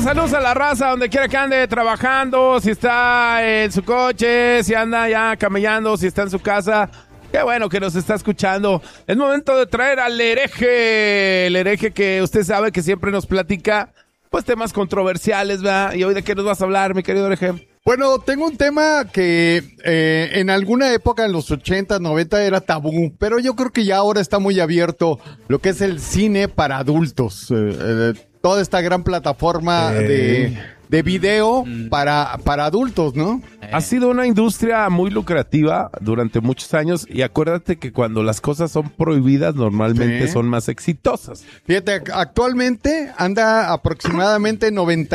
saludos a la raza, donde quiera que ande trabajando, si está en su coche, si anda ya camellando, si está en su casa. Qué bueno que nos está escuchando. Es momento de traer al hereje. El hereje que usted sabe que siempre nos platica, pues, temas controversiales, ¿verdad? Y hoy, ¿de qué nos vas a hablar, mi querido hereje? Bueno, tengo un tema que en alguna época, en los 80, 90, era tabú, pero yo creo que ya ahora está muy abierto lo que es el cine para adultos. Toda esta gran plataforma de video para adultos, ¿no? Ha sido una industria muy lucrativa durante muchos años y acuérdate que cuando las cosas son prohibidas normalmente son más exitosas. Fíjate, actualmente anda aproximadamente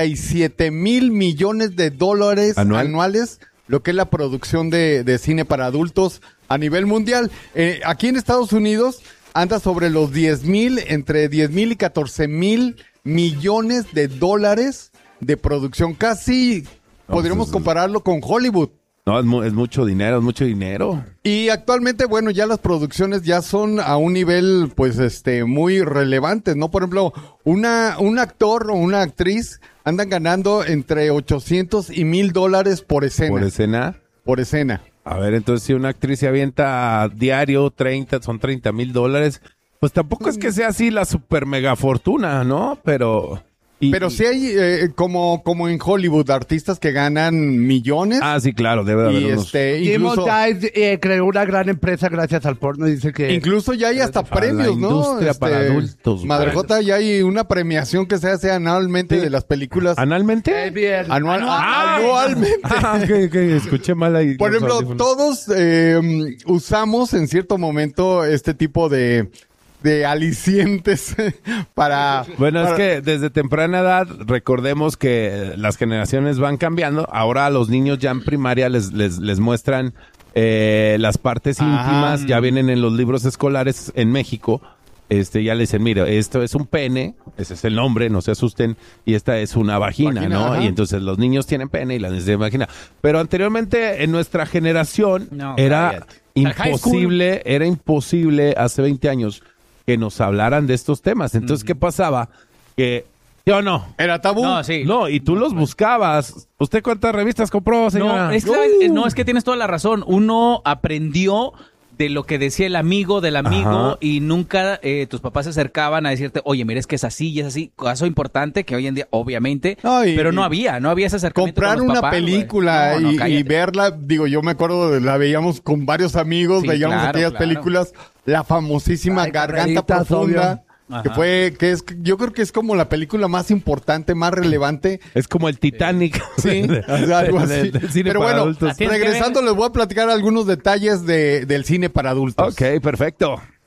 97 mil millones de dólares anuales, lo que es la producción de cine para adultos a nivel mundial. Aquí en Estados Unidos anda sobre los entre 10 mil y 14 mil millones de dólares de producción. Casi podríamos compararlo con Hollywood. No, es mucho dinero, es mucho dinero. Y actualmente, bueno, ya las producciones ya son a un nivel, pues, muy relevante, ¿no? Por ejemplo, un actor o una actriz andan ganando entre 800 y $1,000 por escena. ¿Por escena? Por escena. A ver, entonces si una actriz se avienta diario son $30,000, pues tampoco es que sea así la super mega fortuna, ¿no? Pero sí hay, como en Hollywood, artistas que ganan millones. Ah, sí, claro, debe de haber unos. Incluso creó una gran empresa gracias al porno, dice que... Incluso ya hay hasta premios, ¿no? Industria para adultos. Madrejota, ya hay una premiación que se hace anualmente de las películas. ¿Anualmente? Anualmente. Ok, escuché mal ahí. Por ejemplo, todos usamos en cierto momento este tipo de alicientes para... Bueno, es que desde temprana edad, recordemos que las generaciones van cambiando. Ahora a los niños ya en primaria les muestran las partes íntimas, ya vienen en los libros escolares en México. Ya le dicen, mira, esto es un pene, ese es el nombre, no se asusten, y esta es una vagina, ¿no? Ajá. Y entonces los niños tienen pene y las niñas tienen vagina. Pero anteriormente, en nuestra generación, era imposible hace 20 años que nos hablaran de estos temas. Entonces, ¿qué pasaba? Que yo no. ¿Era tabú? No, sí. No, y tú los buscabas. ¿Usted cuántas revistas compró, señora? No, es que tienes toda la razón. Uno aprendió de lo que decía el amigo del amigo y nunca tus papás se acercaban a decirte, oye, mira, es que es así y es así. Caso importante que hoy en día, obviamente, pero no había ese acercamiento. Comprar con los papás, una película y verla, digo, yo me acuerdo, la veíamos con varios amigos, veíamos aquellas películas, la famosísima Garganta Profunda. Yo creo que es como la película más importante, más relevante. Es como el Titanic. Sí, algo así. Pero bueno, regresando les voy a platicar algunos detalles del cine para adultos. Ok, perfecto.